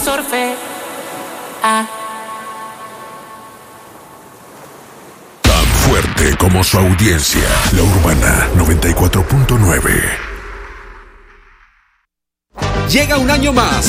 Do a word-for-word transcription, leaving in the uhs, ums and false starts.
Sorfe. Ah. Tan fuerte como su audiencia. La Urbana noventa y cuatro punto nueve. Llega un año más